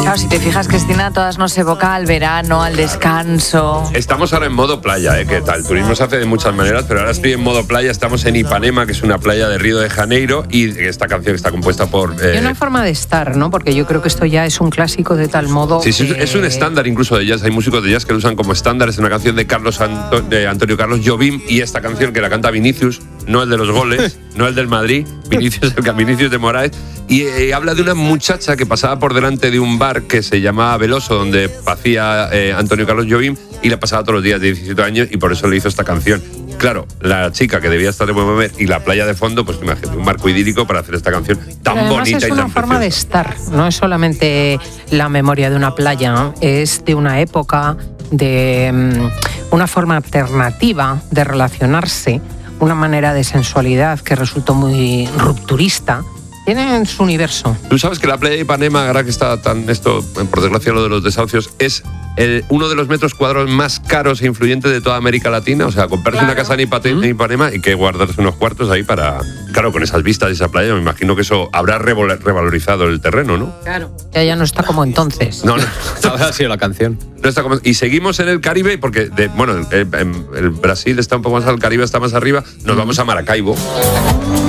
Claro, si te fijas, Cristina, todas nos evoca al verano, al descanso. Estamos ahora en modo playa, que tal, el turismo se hace de muchas maneras, pero ahora estoy en modo playa, estamos en Ipanema, que es una playa de Río de Janeiro, y esta canción está compuesta por... Y una forma de estar, ¿no? Porque yo creo que esto ya es un clásico de tal modo... Sí, es un estándar incluso de jazz, hay músicos de jazz que lo usan como estándar, es una canción de Antonio Carlos Jobim, y esta canción que la canta Vinicius, no el de los goles, no el del Madrid, Vinicius de Moraes, y habla de una muchacha que pasaba por delante de un bar que se llamaba Veloso, donde hacía Antonio Carlos Jobim, y la pasaba todos los días de 17 años, y por eso le hizo esta canción. Claro, la chica que debía estar de buen mover y la playa de fondo, pues imagínate, un marco idílico para hacer esta canción tan bonita y tan preciosa. Es una forma de estar, no es solamente la memoria de una playa, ¿no? Es de una época, de una forma alternativa de relacionarse, una manera de sensualidad que resultó muy rupturista. Tienen su universo. Tú sabes que la playa de Ipanema, ahora que está tan esto, por desgracia lo de los desahucios, es uno de los metros cuadrados más caros e influyentes de toda América Latina. O sea, comprarse una casa en Ipanema y que guardarse unos cuartos ahí para... Claro, con esas vistas de esa playa, me imagino que eso habrá revalorizado el terreno, ¿no? Claro. Ya no está como entonces. No. Ha sido la canción. No está como, y seguimos en el Caribe, porque, el Brasil está un poco más al Caribe, está más arriba. Nos vamos a Maracaibo.